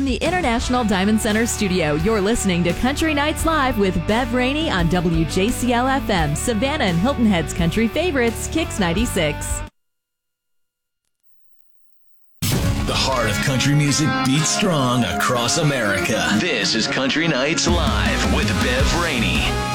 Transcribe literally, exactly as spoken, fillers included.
From the International Diamond Center studio, you're listening to Country Nights Live with Bev Rainey on W J C L F M, Savannah and Hilton Head's country favorites, Kix ninety-six. The heart of country music beats strong across America. This is Country Nights Live with Bev Rainey.